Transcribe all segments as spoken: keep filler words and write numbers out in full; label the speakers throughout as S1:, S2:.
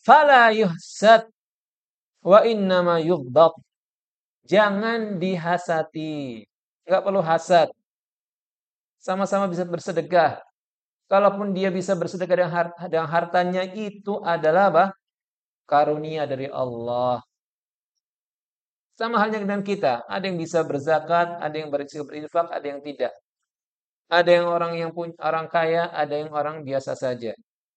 S1: fala yuhsad wa innama yughdab. Jangan dihasati. Enggak perlu hasad. Sama-sama bisa bersedekah. Kalaupun dia bisa bersedekah dengan, hart dengan hartanya, itu adalah apa? Karunia dari Allah. Sama halnya dengan kita. Ada yang bisa berzakat, ada yang bisa berinfak, ada yang tidak. Ada yang orang yang punya, orang kaya, ada yang orang biasa saja.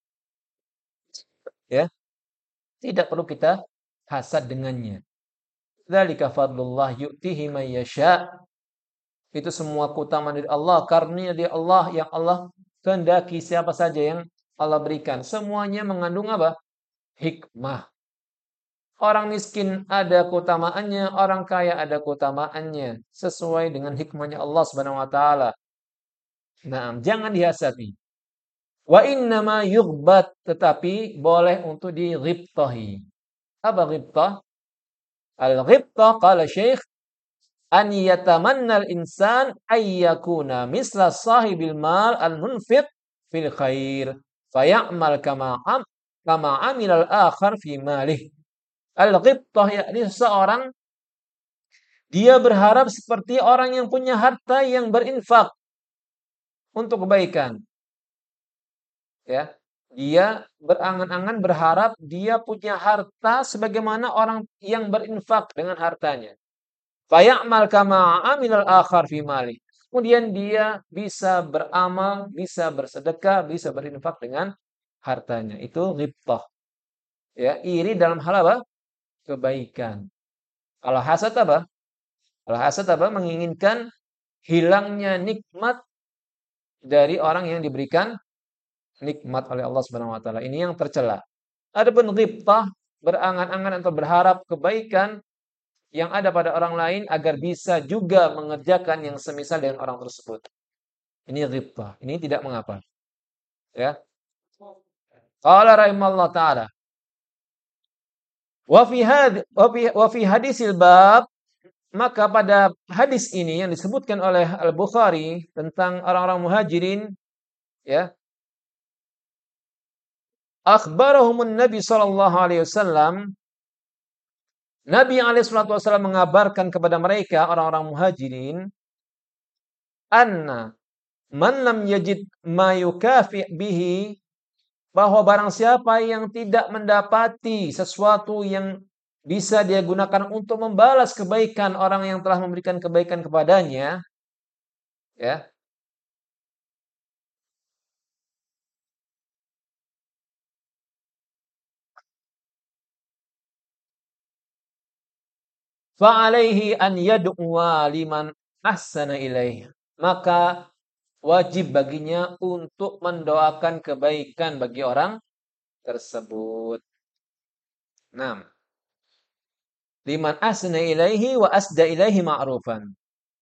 S1: Ya, tidak perlu kita hasad dengannya. Dzalika fadlullah yu'tihi may yasha. Itu semua keutamaan dari Allah, karunia dari Allah yang Allah kehendaki siapa saja yang Allah berikan. Semuanya mengandung apa? Hikmah. Orang miskin ada keutamaannya, orang kaya ada keutamaannya, sesuai dengan hikmahnya Allah Subhanahu wa taala. Nah, jangan dihasati. Wa innama yughbat, tetapi boleh untuk dighibtahi. Apa ghibtah? Al-ghibtah qala Syekh an yatamanna al-insan ay yakuna misla sahibil mal al-munfiq fil khair fay'amal kama am kama amila al-akhar fi malih. Al-ghibtah yakni seseorang dia berharap seperti orang yang punya harta yang berinfak untuk kebaikan. Ya, dia berangan-angan berharap dia punya harta sebagaimana orang yang berinfak dengan hartanya. Faya'mal kama amilal akhar fi mali. Kemudian dia bisa beramal, bisa bersedekah, bisa berinfak dengan hartanya. Itu ghibtah. Ya, iri dalam hal apa? Kebaikan. Kalau hasad apa? Kalau hasad apa? Menginginkan hilangnya nikmat dari orang yang diberikan nikmat oleh Allah Subhanahu wa taala. Ini yang tercela. Adapun ghibtah, berangan-angan atau berharap kebaikan yang ada pada orang lain agar bisa juga mengerjakan yang semisal dengan orang tersebut. Ini ghibtah. Ini tidak mengapa. Ya. Qala rahimallahu taala. Wa fi had wa fi hadisil bab, maka pada hadis ini yang disebutkan oleh Al-Bukhari tentang orang-orang muhajirin, ya, akhbarahumun Nabi sallallahu alaihi wasallam, Nabi alaihi salatu wasallam mengabarkan kepada mereka orang-orang muhajirin, anna man lam yajid ma yukafi bihi, bahwa barang siapa yang tidak mendapati sesuatu yang bisa dia gunakan untuk membalas kebaikan orang yang telah memberikan kebaikan kepadanya, ya. Fa'alaihi an yad'uwa liman ahsana ilaih. Maka wajib baginya untuk mendoakan kebaikan bagi orang tersebut. Nah, liman ahsana ilaihi wa asda ilaihi ma'rufan.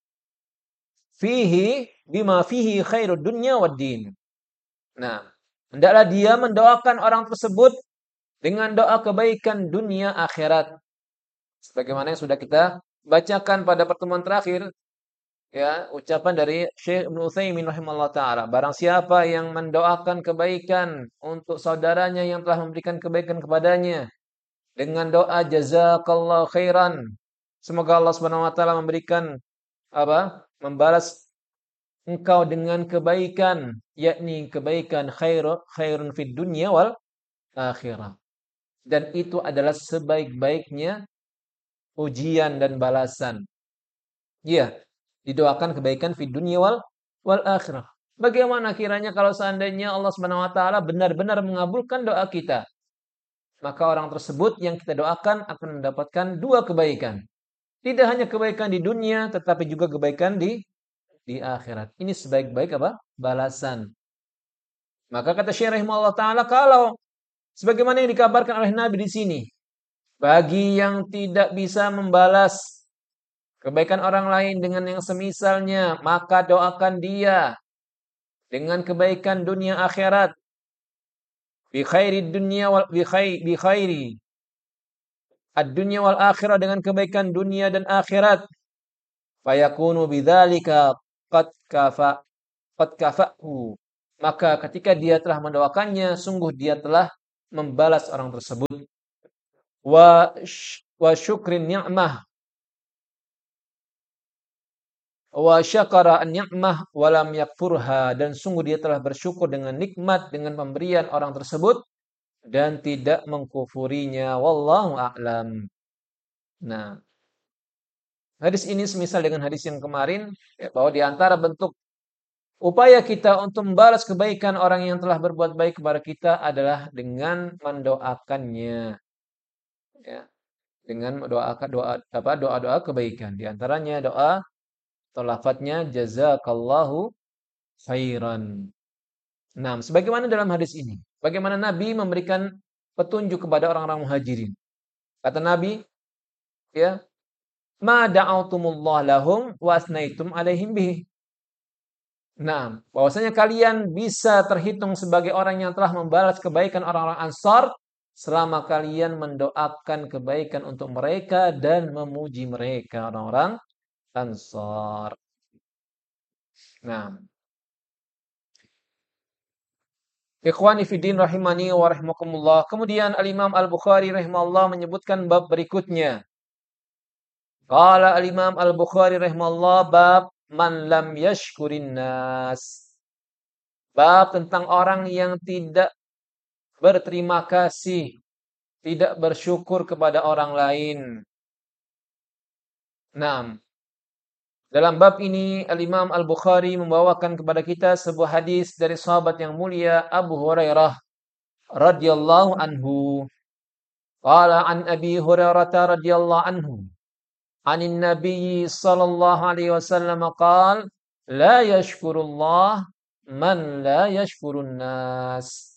S1: Fihi bima fihi khairud dunya wad din. Nah, hendaklah dia mendoakan orang tersebut dengan doa kebaikan dunia akhirat. Sebagaimana yang sudah kita bacakan pada pertemuan terakhir, ya, ucapan dari Syekh Ibnu Utsaimin rahimahullah taala, barang siapa yang mendoakan kebaikan untuk saudaranya yang telah memberikan kebaikan kepadanya dengan doa jazakallahu khairan, semoga Allah Subhanahu wa taala memberikan apa? Membalas engkau dengan kebaikan, yakni kebaikan khairu khairun fid dunya wal akhirah. Dan itu adalah sebaik-baiknya ujian dan balasan. Iya, didoakan kebaikan fid dunya wal wal akhirah. Bagaimana kiranya kalau seandainya Allah Subhanahu wa taala benar-benar mengabulkan doa kita? Maka orang tersebut yang kita doakan akan mendapatkan dua kebaikan. Tidak hanya kebaikan di dunia, tetapi juga kebaikan di di akhirat. Ini sebaik-baik apa? Balasan. Maka kata Syekh rahimahullah taala, kalau sebagaimana yang dikabarkan oleh Nabi di sini, bagi yang tidak bisa membalas kebaikan orang lain dengan yang semisalnya, maka doakan dia dengan kebaikan dunia akhirat. Bi khairi dunya wal bi khairi bi khairi ad-dunya wal akhirah, dengan kebaikan dunia dan akhirat. Fayakunu bidzalika qad kafa qad kafahu. Maka ketika dia telah mendoakannya, sungguh dia telah membalas orang tersebut. Wa wa syukrin ni'mah wa syakara an-ni'mah wa lam yakfurha, dan sungguh dia telah bersyukur dengan nikmat, dengan pemberian orang tersebut dan tidak mengkufurinya. Wallahu a'lam. Nah, hadis ini semisal dengan hadis yang kemarin, ya, bahwa di antara bentuk upaya kita untuk membalas kebaikan orang yang telah berbuat baik kepada kita adalah dengan mendoakannya, ya, dengan mendoakan doa apa doa-doa kebaikan. Di antaranya doa atau lafadznya jazakallahu khairan. Nah, sebagaimana dalam hadis ini, bagaimana Nabi memberikan petunjuk kepada orang-orang muhajirin. Kata Nabi, ya, ma da'autumullah lahum wa asnaitum alaihim bihi. Nah, bahwasanya kalian bisa terhitung sebagai orang yang telah membalas kebaikan orang-orang Ansar selama kalian mendoakan kebaikan untuk mereka dan memuji mereka, orang-orang Ansar. Nah, ikhwani fiddin rahimani wa rahimakumullah. Kemudian Al-Imam Al-Bukhari rahimahullah menyebutkan bab berikutnya. Qala Al-Imam Al-Bukhari rahimahullah bab man lam yashkurin nas. Bab tentang orang yang tidak berterima kasih, tidak bersyukur kepada orang lain. Nah, dalam bab ini Al-Imam Al-Bukhari membawakan kepada kita sebuah hadis dari sahabat yang mulia Abu Hurairah radhiyallahu anhu. Qala an Abi Hurairah radhiyallahu anhu, anin Nabi sallallahu alaihi wasallam qala la yashkurullah man la yashkurun nas.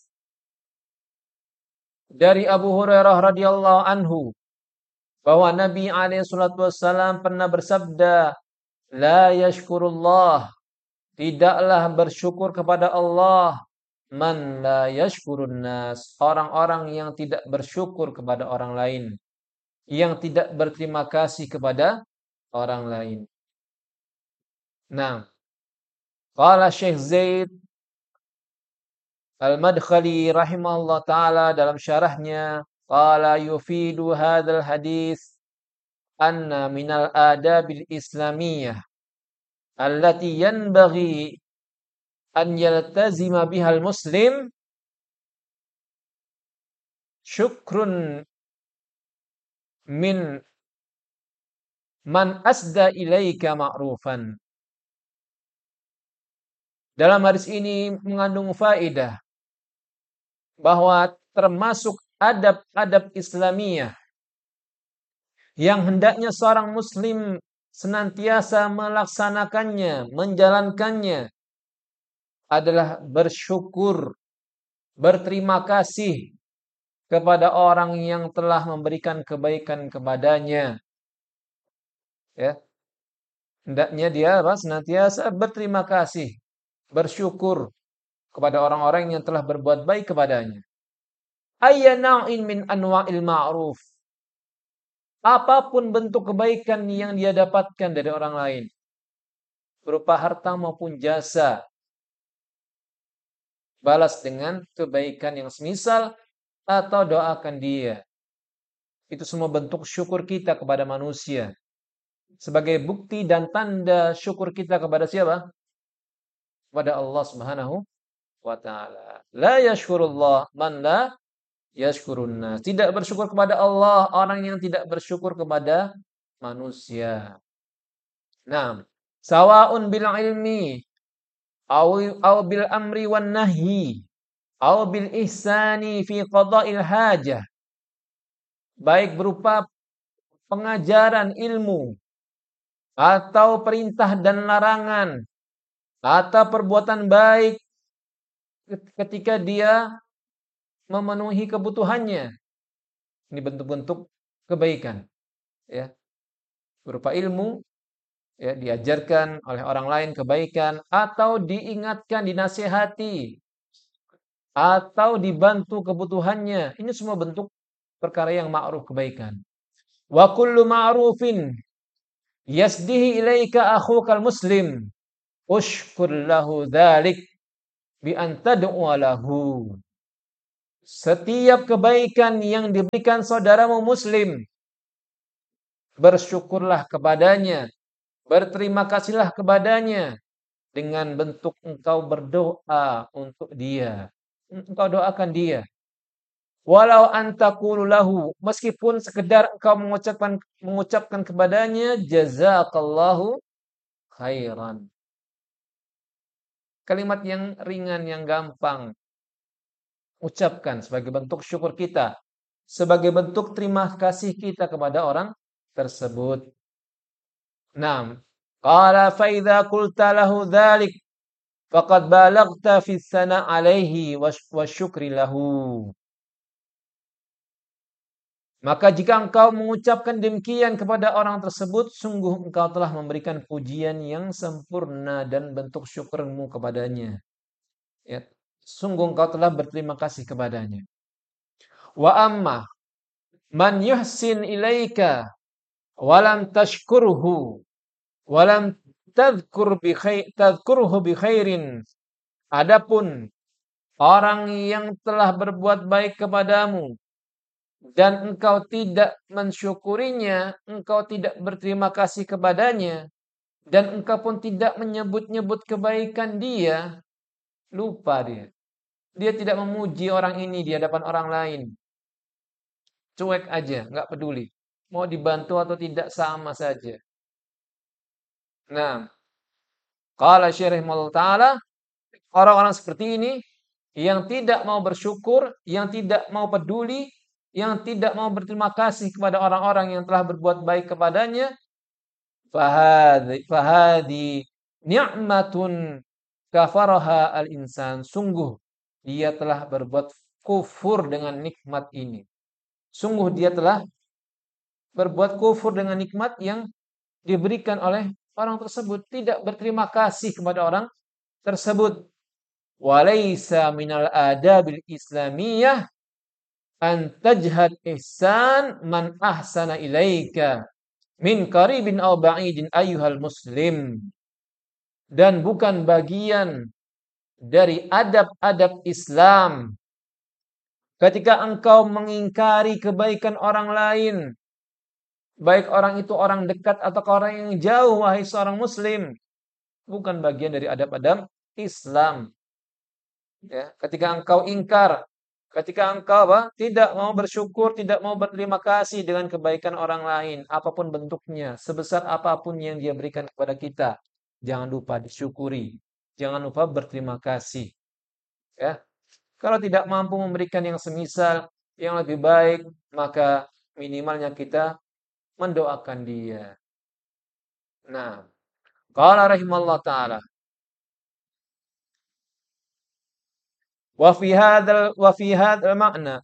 S1: Dari Abu Hurairah radhiyallahu anhu bahwa Nabi alaihi salatu wasallam pernah bersabda, la yashkurullah, tidaklah bersyukur kepada Allah, man la yashkurun nas, orang-orang yang tidak bersyukur kepada orang lain, yang tidak berterima kasih kepada orang lain. Nah, qala Syekh Zaid Al-Madkhali rahimahullah ta'ala dalam syarahnya, qala yufidu hadzal hadis anna minal adabil islamiyah allati yanbaghi an yaltazima bihal muslim syukrun min man asda ilaika ma'rufan. Dalam hadis ini mengandung faedah bahwa termasuk adab-adab Islamiyah yang hendaknya seorang muslim senantiasa melaksanakannya, menjalankannya adalah bersyukur, berterima kasih kepada orang yang telah memberikan kebaikan kepadanya. Ya. Hendaknya dia apa? Senantiasa berterima kasih, bersyukur kepada orang-orang yang telah berbuat baik kepadanya. Ayyana'in min anwa'il ma'ruf. Apapun bentuk kebaikan yang dia dapatkan dari orang lain, berupa harta maupun jasa, balas dengan kebaikan yang semisal atau doakan dia. Itu semua bentuk syukur kita kepada manusia. Sebagai bukti dan tanda syukur kita kepada siapa? Kepada Allah Subhanahu wa ta'ala. La yashkurullah man la yashkurun nas. Tidak bersyukur kepada Allah orang yang tidak bersyukur kepada manusia. Nah, sawa'un bil ilmi aw aw bil amri wan nahyi aw bil ihsani fi qada'il hajah. Baik berupa pengajaran ilmu atau perintah dan larangan atau perbuatan baik ketika dia memenuhi kebutuhannya. Ini bentuk-bentuk kebaikan, ya. Berupa ilmu, ya, diajarkan oleh orang lain kebaikan atau diingatkan, dinasihati atau dibantu kebutuhannya. Ini semua bentuk perkara yang ma'ruf, kebaikan. Wa kullu ma'rufin yasdihi ilaika akhukal muslim ushkur lahu dzalik bi an tad'u lahu. setiap kebaikan yang diberikan saudaramu muslim, bersyukurlah kepadanya, berterima kasihlah kepadanya dengan bentuk engkau berdoa untuk dia. Engkau doakan dia. Walau antaqulu lahu, meskipun sekedar engkau mengucapkan mengucapkan kepadanya jazakallahu khairan. Kalimat yang ringan, yang gampang. Ucapkan sebagai bentuk syukur kita, sebagai bentuk terima kasih kita kepada orang tersebut. Naam. Qala fa idza qulta lahu dzalik faqad balaghta fi tsana' alaihi wasyukri lahu. Maka jika engkau mengucapkan demikian kepada orang tersebut, sungguh engkau telah memberikan pujian yang sempurna dan bentuk syukurmu kepadanya. Ya, sungguh engkau telah berterima kasih kepadanya. Wa amma man yuhsin ilaika walam tashkurhu walam tadhkur bi khair tadhkurhu bi khairin. Adapun orang yang telah berbuat baik kepadamu dan engkau tidak mensyukurinya, engkau tidak berterima kasih kepadanya, dan engkau pun tidak menyebut-nyebut kebaikan dia, lupa dia. Dia tidak memuji orang ini di hadapan orang lain. Cuek aja, nggak peduli. Mau dibantu atau tidak sama saja. Nah, qala Syekh Rahimahullah Ta'ala, orang-orang seperti ini yang tidak mau bersyukur, yang tidak mau peduli, yang tidak mau berterima kasih kepada orang-orang yang telah berbuat baik kepadanya, fahadi fahadi ni'matun kafaraha al-insan. Sungguh dia telah berbuat kufur dengan nikmat ini. Sungguh dia telah berbuat kufur dengan nikmat yang diberikan oleh orang tersebut, tidak berterima kasih kepada orang tersebut. Walaysa minal adabil islamiyah an tajhad ihsan man ahsana ilaika min qaribin aw ba'idin ayyuhal muslim. Dan bukan bagian dari adab-adab Islam ketika engkau mengingkari kebaikan orang lain, baik orang itu orang dekat atau orang yang jauh, wahai seorang muslim. Bukan bagian dari adab-adab Islam. Ya, ketika engkau ingkar, ketika engkau apa, tidak mau bersyukur, tidak mau berterima kasih dengan kebaikan orang lain, apapun bentuknya, sebesar apapun yang dia berikan kepada kita, jangan lupa disyukuri, jangan lupa berterima kasih. Ya, kalau tidak mampu memberikan yang semisal, yang lebih baik, maka minimalnya kita mendoakan dia. Nah, qala rahimallahu ta'ala, wa fi hadzal wa fi hadzal makna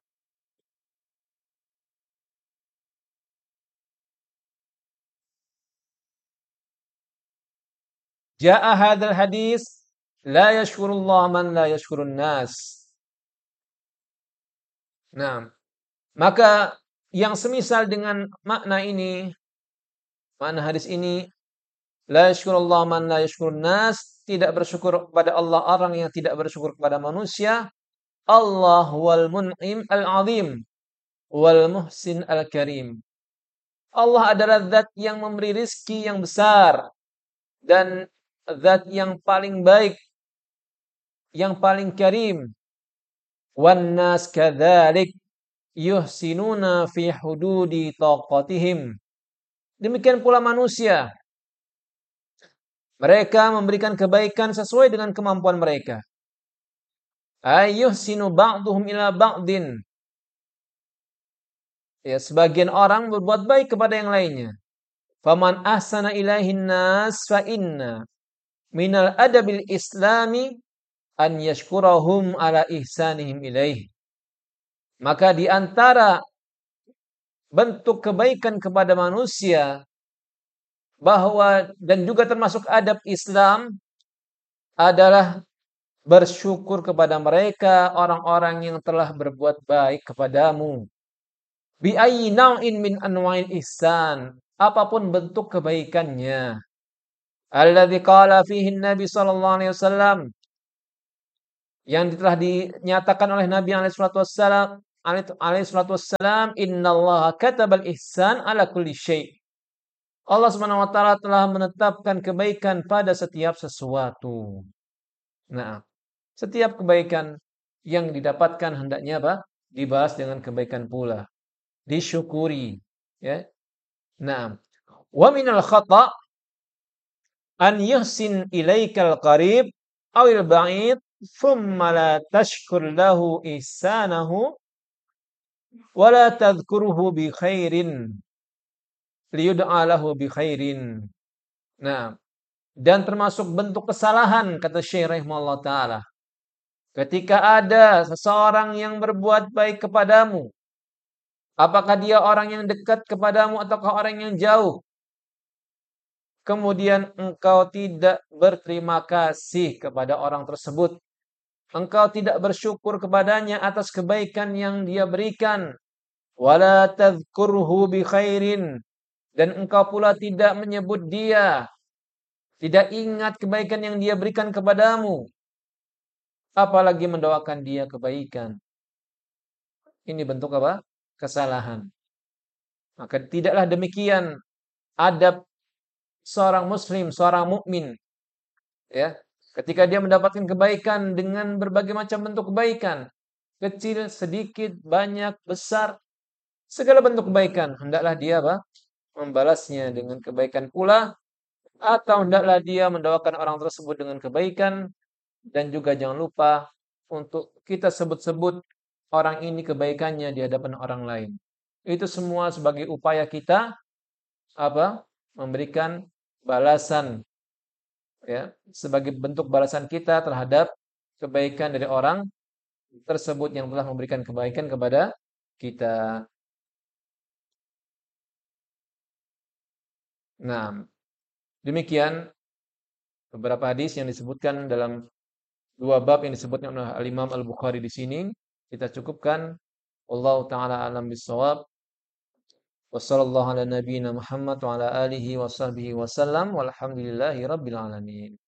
S1: jaa hadzal hadis la yashkurullah man la yashkurun nas. Nah, maka yang semisal dengan makna ini, makna hadis ini, la yashkurullah man la yashkurun nas, tidak bersyukur kepada Allah orang yang tidak bersyukur kepada manusia. Allah wal mun'im al-azim wal muhsin al-karim. Allah adalah zat yang memberi rizki yang besar dan zat yang paling baik, yang paling karim. Wan nas kadzalik yuhsinuna fi hududi taqatihim. Demikian pula manusia. Mereka memberikan kebaikan sesuai dengan kemampuan mereka. Ayyuhsinu ba'duhum ila ba'din. Ya, sebagian orang berbuat baik kepada yang lainnya. Faman ahsana ilaihin nas fa inna minal adabil islami an yashkurahum ala ihsanihim ilaih. Maka di antara bentuk kebaikan kepada manusia bahwa dan juga termasuk adab Islam adalah bersyukur kepada mereka orang-orang yang telah berbuat baik kepadamu. Bi ayyi naw'in min anwa'il ihsan, apapun bentuk kebaikannya. Alladzi qala fihi Nabi sallallahu alaihi wasallam, Yang telah dinyatakan oleh Nabi alaihi salatu wassalam, alaihi salatu wassalam, innallaha katabal ihsan ala kulli syai'. Allah Subhanahu wa taala telah menetapkan kebaikan pada setiap sesuatu. Nah, setiap kebaikan yang didapatkan hendaknya apa? Dibalas dengan kebaikan pula. Disyukuri, ya. Nah, wa minal khata' an yuhsin ilaikal qarib awil ba'id thumma la tashkur lahu ihsanahu wa la tadhkuruhu bi khairin liyud'a lahu bi khairin. Nah, dan termasuk bentuk kesalahan kata Syekh rahimahullah taala. Ketika ada seseorang yang berbuat baik kepadamu, apakah dia orang yang dekat kepadamu ataukah orang yang jauh? Kemudian engkau tidak berterima kasih kepada orang tersebut. Engkau tidak bersyukur kepadanya atas kebaikan yang dia berikan. Wala tadhkurhu bi khairin. Dan engkau pula tidak menyebut dia. Tidak ingat kebaikan yang dia berikan kepadamu. Apalagi mendoakan dia kebaikan. Ini bentuk apa? Kesalahan. Maka tidaklah demikian adab seorang muslim, seorang mukmin, ya. Ketika dia mendapatkan kebaikan dengan berbagai macam bentuk kebaikan, kecil, sedikit, banyak, besar, segala bentuk kebaikan, hendaklah dia apa? Membalasnya dengan kebaikan pula, atau hendaklah dia mendoakan orang tersebut dengan kebaikan. Dan juga jangan lupa untuk kita sebut-sebut orang ini kebaikannya di hadapan orang lain. Itu semua sebagai upaya kita apa? Memberikan balasan, ya, sebagai bentuk balasan kita terhadap kebaikan dari orang tersebut yang telah memberikan kebaikan kepada kita. Nah, demikian beberapa hadis yang disebutkan dalam dua bab yang disebutkan oleh Al-Imam Al-Bukhari di sini. Kita cukupkan. Wallahu taala alam bissawab. Wassallallahu ala nabiyyina Muhammad wa ala alihi wa sahbihi wasallam walhamdulillahi rabbil alamin.